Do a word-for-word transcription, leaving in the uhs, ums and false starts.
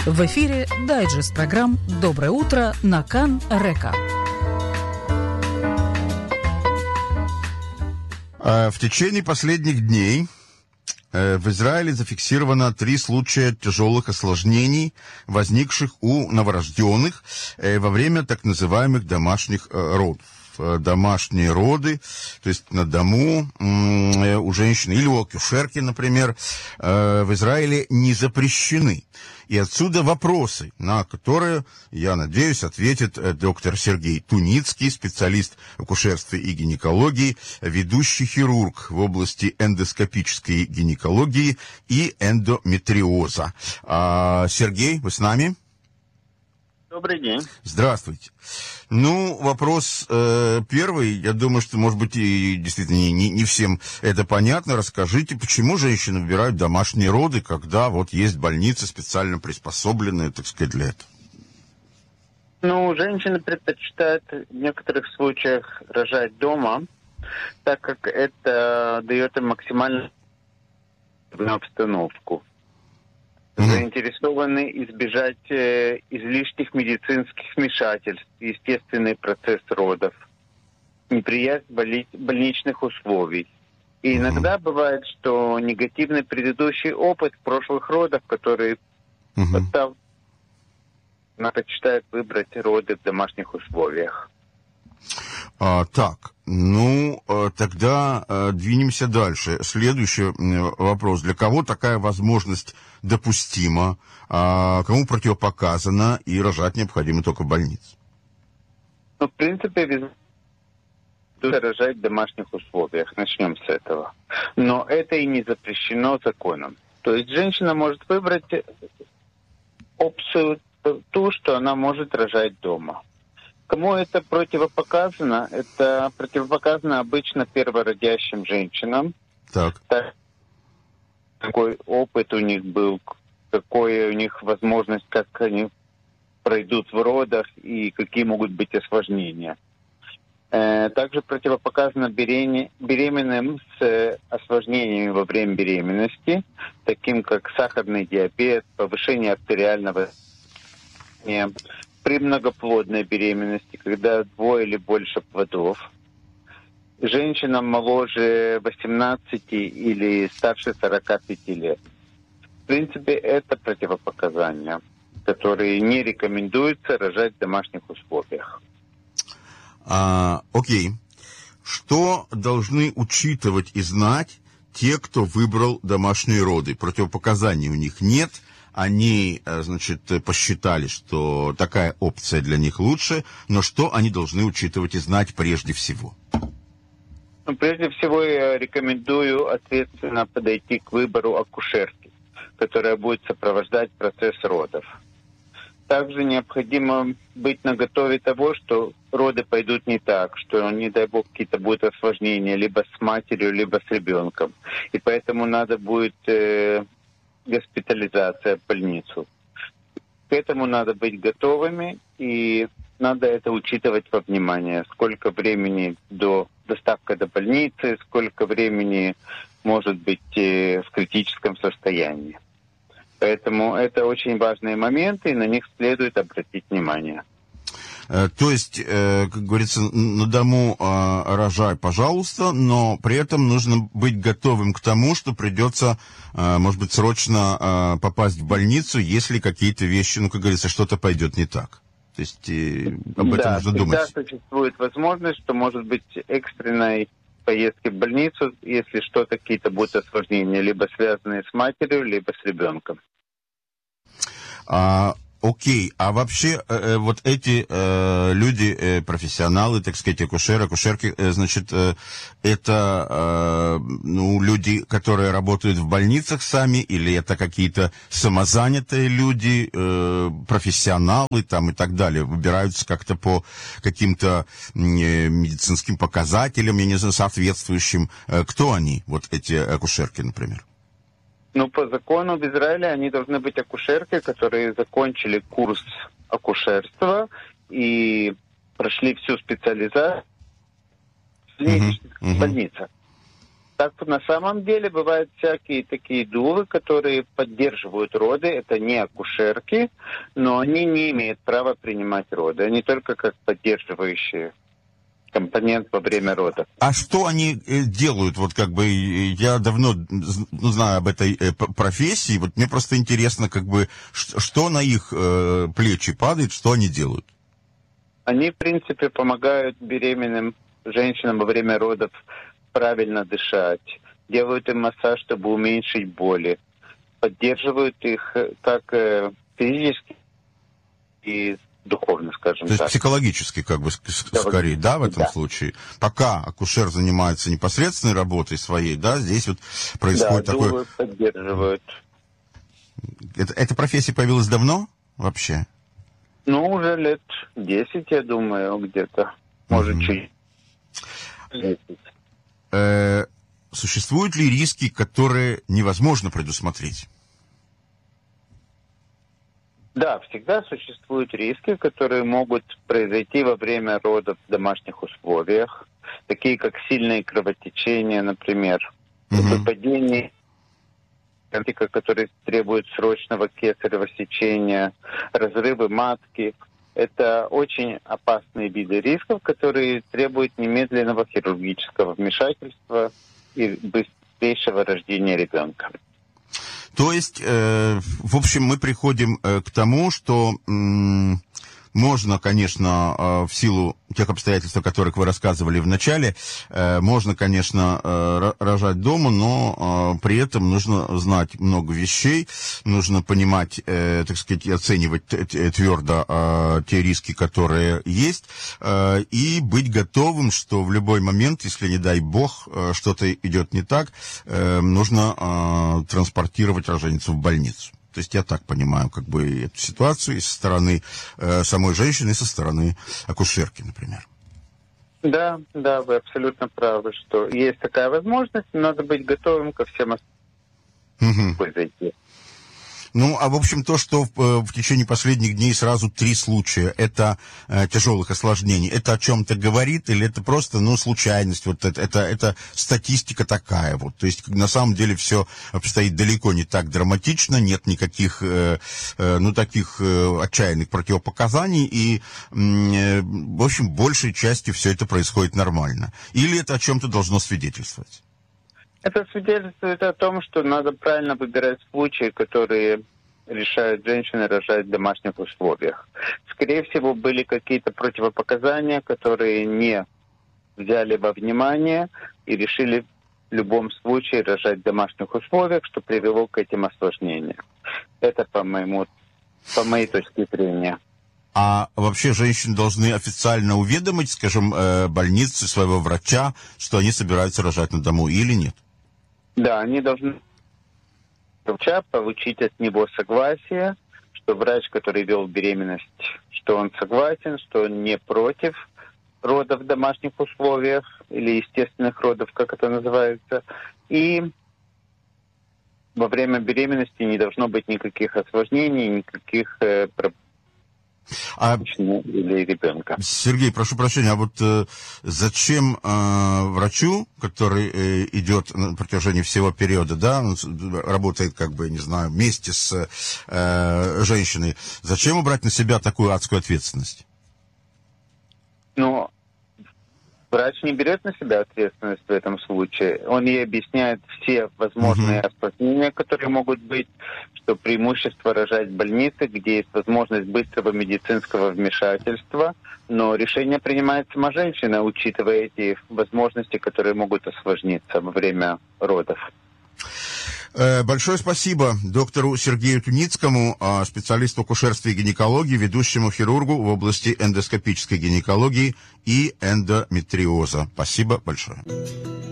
В эфире дайджест программ «Доброе утро» на Кан-Река. В течение последних дней в Израиле зафиксировано три случая тяжелых осложнений, возникших у новорожденных во время так называемых домашних родов. Домашние роды, то есть на дому у женщины или у акушерки, например, в Израиле не запрещены. И отсюда вопросы, на которые, я надеюсь, ответит доктор Сергей Туницкий, специалист в акушерстве и гинекологии, ведущий хирург в области эндоскопической гинекологии и эндометриоза. Сергей, вы с нами? Добрый день. Здравствуйте. Ну, вопрос э, первый. Я думаю, что, может быть, и действительно не, не всем это понятно. Расскажите, почему женщины выбирают домашние роды, когда вот есть больницы, специально приспособленные, так сказать, для этого? Ну, женщины предпочитают в некоторых случаях рожать дома, так как это дает им максимальную обстановку. Заинтересованы избежать э, излишних медицинских вмешательств, естественный процесс родов, неприязнь боли- больничных условий. И uh-huh. иногда бывает, что негативный предыдущий опыт прошлых родов, который uh-huh. подстав... предпочитает выбрать роды в домашних условиях. А, так, ну, тогда а, двинемся дальше. Следующий вопрос. Для кого такая возможность допустима, а кому противопоказана и рожать необходимо только в больнице? Ну, в принципе, рожать в домашних условиях. Начнем с этого. Но это и не запрещено законом. То есть женщина может выбрать опцию ту, что она может рожать дома. Кому это противопоказано? Это противопоказано обычно первородящим женщинам. Так. так. Какой опыт у них был, какая у них возможность, как они пройдут в родах и какие могут быть осложнения. Э, также противопоказано беременным, беременным с осложнениями во время беременности, таким как сахарный диабет, повышение артериального давления, при многоплодной беременности, когда двое или больше плодов, женщинам моложе восемнадцати или старше сорока пяти лет. В принципе, это противопоказания, которые не рекомендуется рожать в домашних условиях. А, окей. Что должны учитывать и знать те, кто выбрал домашние роды? Противопоказаний у них нет. Они, значит, посчитали, что такая опция для них лучше, но что они должны учитывать и знать прежде всего? Ну, прежде всего, я рекомендую ответственно подойти к выбору акушерки, которая будет сопровождать процесс родов. Также необходимо быть наготове того, что роды пойдут не так, что, не дай бог, какие-то будут осложнения либо с матерью, либо с ребенком. И поэтому надо будет... Э- госпитализация в больницу. К этому надо быть готовыми, и надо это учитывать во внимание. Сколько времени до доставки до больницы, сколько времени может быть э, в критическом состоянии. Поэтому это очень важные моменты, и на них следует обратить внимание. То есть, как говорится, на дому рожай, пожалуйста, но при этом нужно быть готовым к тому, что придется, может быть, срочно попасть в больницу, если какие-то вещи, ну, как говорится, что-то пойдет не так. То есть об этом да, нужно думать. Да, существует возможность, что может быть экстренной поездки в больницу, если что-то, какие-то будут осложнения, либо связанные с матерью, либо с ребенком. А... Окей, а вообще э, вот эти э, люди, э, профессионалы, так сказать, акушеры, акушерки, э, значит, э, это э, ну, люди, которые работают в больницах сами, или это какие-то самозанятые люди, э, профессионалы там и так далее, выбираются как-то по каким-то э, медицинским показателям, я не знаю, соответствующим. Э, кто они, вот эти акушерки, например? Ну, по закону в Израиле они должны быть акушерки, которые закончили курс акушерства и прошли всю специализацию в uh-huh, uh-huh. больнице. Так на самом деле бывают всякие такие дулы, которые поддерживают роды. Это не акушерки, но они не имеют права принимать роды. Они только как поддерживающие компонент во время родов. А что они э, делают? Вот как бы э, я давно з- знаю об этой э, п- профессии. Вот мне просто интересно, как бы, ш- что на их э, плечи падает, что они делают? Они, в принципе, помогают беременным женщинам во время родов правильно дышать, делают им массаж, чтобы уменьшить боли, поддерживают их э, как э, физически и духовно, скажем То есть так. психологически, как бы, с- с- скорее, да, в этом Да. случае. Пока акушер занимается непосредственной работой своей, да, здесь вот происходит Да, такое... дулы поддерживают. Это, эта профессия появилась давно вообще? Ну, уже лет десять, я думаю, где-то. Может, Мгм. чуть десять. Э, существуют ли риски, которые невозможно предусмотреть? Да, всегда существуют риски, которые могут произойти во время родов в домашних условиях, такие как сильные кровотечения, например, Мгм. выпадение, которые требуют срочного кесарево сечения, разрывы матки. Это очень опасные виды рисков, которые требуют немедленного хирургического вмешательства и быстрейшего рождения ребенка. То есть, э, в общем, мы приходим э, к тому, что м, можно, конечно, э, в силу тех обстоятельств, о которых вы рассказывали в начале, э, можно, конечно, э, ро- рожать дома, но э, при этом нужно знать много вещей, нужно понимать, э, так сказать, и оценивать т- т- твердо э, те риски, которые есть, э, и быть готовым, что в любой момент, если, не дай бог, э, что-то идет не так, э, нужно э, транспортировать роженицу в больницу. То есть я так понимаю, как бы, эту ситуацию и со стороны э, самой женщины, и со стороны акушерки, например. Да, да, вы абсолютно правы, что есть такая возможность, но надо быть готовым ко всем Мгм. произойти. Ну, а в общем, то, что в, э, в течение последних дней сразу три случая, это э, тяжелых осложнений, это о чем-то говорит, или это просто, ну, случайность, вот это, это, это статистика такая вот. То есть, на самом деле, все обстоит далеко не так драматично, нет никаких, э, э, ну, таких э, отчаянных противопоказаний, и, м, э, в общем, большей частью все это происходит нормально. Или это о чем-то должно свидетельствовать? Это свидетельствует о том, что надо правильно выбирать случаи, которые решают женщины рожать в домашних условиях. Скорее всего, были какие-то противопоказания, которые не взяли во внимание и решили в любом случае рожать в домашних условиях, что привело к этим осложнениям. Это по моему, по моей точке зрения. А вообще женщины должны официально уведомить, скажем, э, больницы, своего врача, что они собираются рожать на дому, или нет? Да, они должны врача получить от него согласие, что врач, который вел беременность, что он согласен, что он не против родов в домашних условиях или естественных родов, как это называется. И во время беременности не должно быть никаких осложнений, никаких э, проблем А, или ребенка. Сергей, прошу прощения, а вот э, зачем э, врачу, который э, идет на протяжении всего периода, да, он с- работает, как бы, не знаю, вместе с э, женщиной, зачем брать на себя такую адскую ответственность? Но врач не берет на себя ответственность в этом случае. Он ей объясняет все возможные Мгм. осложнения, которые могут быть, что преимущество рожать в больнице, где есть возможность быстрого медицинского вмешательства, но решение принимает сама женщина, учитывая эти возможности, которые могут осложниться во время родов. Э, Большое спасибо доктору Сергею Туницкому, э, специалисту акушерства и гинекологии, ведущему хирургу в области эндоскопической гинекологии и эндометриоза. Спасибо большое.